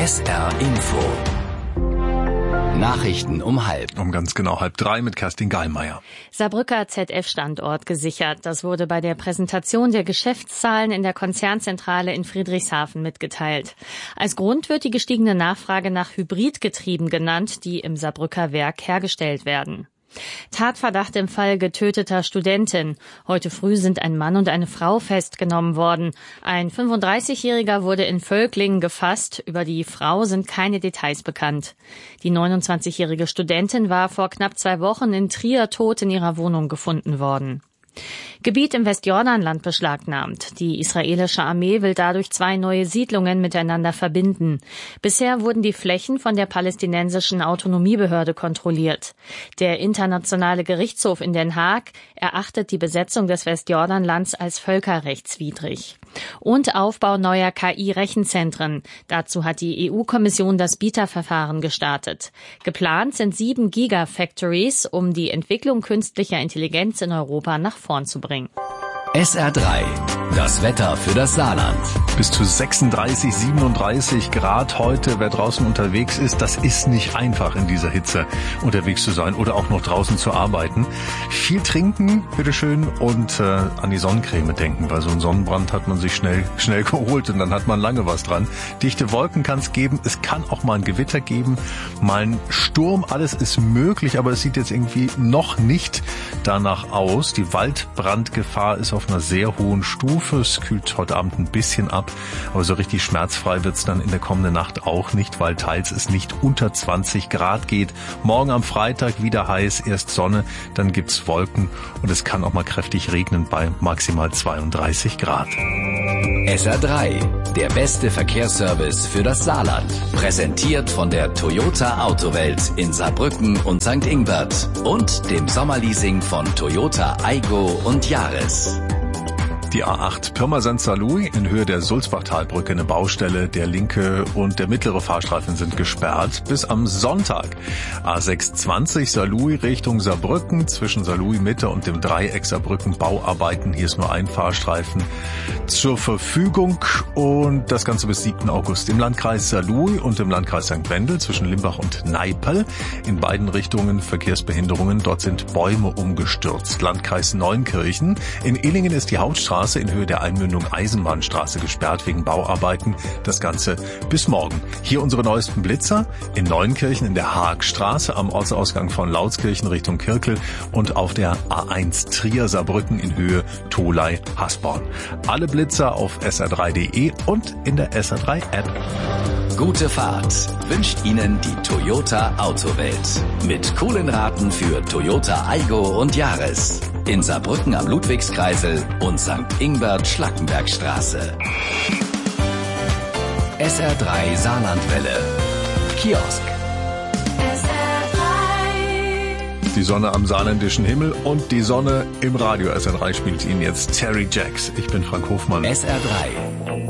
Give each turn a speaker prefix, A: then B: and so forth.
A: SR Info. Nachrichten um 12:30.
B: Um ganz genau 2:30 mit Kerstin Geilmeier.
C: Saarbrücker ZF-Standort gesichert. Das wurde bei der Präsentation der Geschäftszahlen in der Konzernzentrale in Friedrichshafen mitgeteilt. Als Grund wird die gestiegene Nachfrage nach Hybridgetrieben genannt, die im Saarbrücker Werk hergestellt werden. Tatverdacht im Fall getöteter Studentin. Heute früh sind ein Mann und eine Frau festgenommen worden. Ein 35-Jähriger wurde in Völklingen gefasst. Über die Frau sind keine Details bekannt. Die 29-jährige Studentin war vor knapp 2 Wochen in Trier tot in ihrer Wohnung gefunden worden. Gebiet im Westjordanland beschlagnahmt. Die israelische Armee will dadurch 2 neue Siedlungen miteinander verbinden. Bisher wurden die Flächen von der palästinensischen Autonomiebehörde kontrolliert. Der Internationale Gerichtshof in Den Haag erachtet die Besetzung des Westjordanlands als völkerrechtswidrig. Und Aufbau neuer KI-Rechenzentren. Dazu hat die EU-Kommission das Bieterverfahren gestartet. Geplant sind 7 Gigafactories, um die Entwicklung künstlicher Intelligenz in Europa nach vorn zu bringen.
A: SR3, das Wetter für das Saarland.
B: Bis zu 36, 37 Grad heute. Wer draußen unterwegs ist, das ist nicht einfach in dieser Hitze unterwegs zu sein oder auch noch draußen zu arbeiten. Viel trinken, bitteschön, und an die Sonnencreme denken, weil so ein Sonnenbrand hat man sich schnell geholt und dann hat man lange was dran. Dichte Wolken kann es geben, es kann auch mal ein Gewitter geben, mal ein Sturm, alles ist möglich, aber es sieht jetzt irgendwie noch nicht danach aus. Die Waldbrandgefahr ist auf einer sehr hohen Stufe. Es kühlt heute Abend ein bisschen ab, aber so richtig schmerzfrei wird's dann in der kommenden Nacht auch nicht, weil teils es nicht unter 20 Grad geht. Morgen am Freitag wieder heiß, erst Sonne, dann gibt's Wolken und es kann auch mal kräftig regnen bei maximal 32 Grad.
A: SR3, der beste Verkehrsservice für das Saarland. Präsentiert von der Toyota Autowelt in Saarbrücken und St. Ingbert und dem Sommerleasing von Toyota Aygo und Yaris.
B: Die A8 Pirmasens-Saarlouis in Höhe der Sulzbachtalbrücke eine Baustelle. Der linke und der mittlere Fahrstreifen sind gesperrt bis am Sonntag. A620 Saarlouis Richtung Saarbrücken zwischen Saarlouis Mitte und dem Dreieck Saarbrücken Bauarbeiten. Hier ist nur ein Fahrstreifen zur Verfügung und das Ganze bis 7. August. Im Landkreis Saarlouis und im Landkreis St. Wendel zwischen Limbach und Neipel in beiden Richtungen Verkehrsbehinderungen. Dort sind Bäume umgestürzt. Landkreis Neunkirchen. In Illingen ist die Hauptstraße in Höhe der Einmündung Eisenbahnstraße gesperrt wegen Bauarbeiten. Das Ganze bis morgen. Hier unsere neuesten Blitzer in Neunkirchen in der Haagstraße am Ortsausgang von Lautskirchen Richtung Kirkel und auf der A1 Trier-Saarbrücken in Höhe Tholey-Hasborn. Alle Blitzer auf sr3.de und in der SR3-App.
A: Gute Fahrt wünscht Ihnen die Toyota Autowelt. Mit coolen Raten für Toyota Aygo und Yaris. In Saarbrücken am Ludwigskreisel und St. Ingbert Schlackenbergstraße. SR3 Saarlandwelle. Kiosk.
B: Die Sonne am saarländischen Himmel und die Sonne im Radio. SR3 spielt Ihnen jetzt Terry Jacks. Ich bin Frank Hofmann.
A: SR3.